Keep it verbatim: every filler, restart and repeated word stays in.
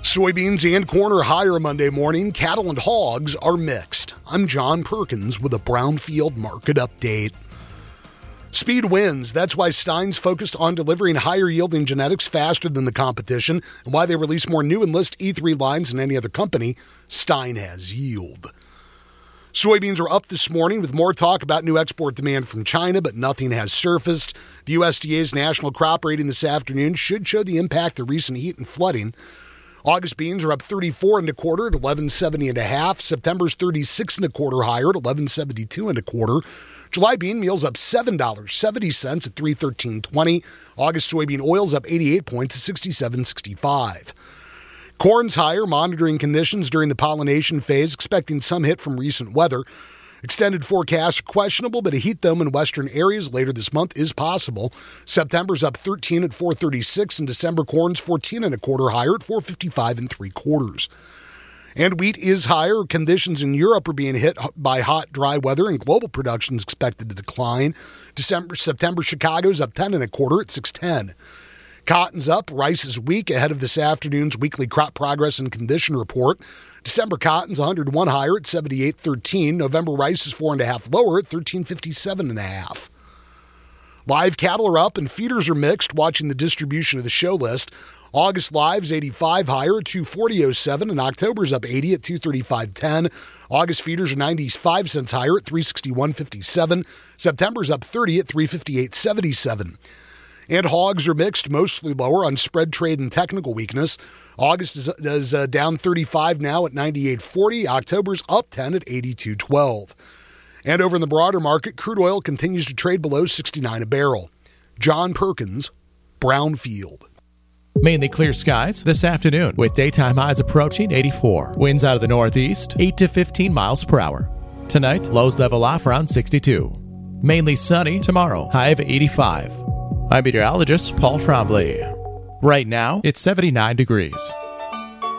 Soybeans and corn are higher Monday morning. Cattle and hogs are mixed. I'm John Perkins with a Brownfield market update. Speed wins. That's why Stein's focused on delivering higher yielding genetics faster than the competition, and why they release more new Enlist E three lines than any other company. Stein has yield. Soybeans are up this morning with more talk about new export demand from China, but nothing has surfaced. The U S D A's national crop rating this afternoon should show the impact of recent heat and flooding. August beans are up thirty-four and a quarter at eleven seventy and a half. September's thirty-six and a quarter higher at eleven seventy-two and a quarter. July bean meal's up seven dollars and seventy cents at three thirteen twenty. August soybean oil's up eighty-eight points at sixty-seven sixty-five. Corn's higher, monitoring conditions during the pollination phase, expecting some hit from recent weather. Extended forecasts are questionable, but a heat dome in western areas later this month is possible. September's up thirteen at four thirty-six, and December corn's fourteen and a quarter higher at four fifty-five and three quarters. And wheat is higher. Conditions in Europe are being hit by hot, dry weather, and global production is expected to decline. December, September, Chicago's up ten and a quarter at six ten. Cotton's up. Rice is weak ahead of this afternoon's weekly crop progress and condition report. December cotton's one hundred one higher at seventy-eight thirteen. November rice is four and a half lower at thirteen fifty-seven and a half. Live cattle are up and feeders are mixed. Watching the distribution of the show list, August live's eighty-five higher at two forty oh seven, and October's up eighty at two thirty-five ten. August feeders are ninety-five cents higher at three sixty-one fifty-seven. September's up thirty at three fifty-eight seventy-seven. And hogs are mixed, mostly lower on spread trade and technical weakness. August is, is uh, down thirty-five now at ninety-eight forty. October's up ten at eighty-two twelve. And over in the broader market, crude oil continues to trade below sixty-nine a barrel. John Perkins, Brownfield. Mainly clear skies this afternoon with daytime highs approaching eighty-four. Winds out of the northeast, eight to fifteen miles per hour. Tonight, lows level off around sixty-two. Mainly sunny tomorrow, high of eighty-five. I'm meteorologist Paul Trombley. Right now, it's seventy-nine degrees.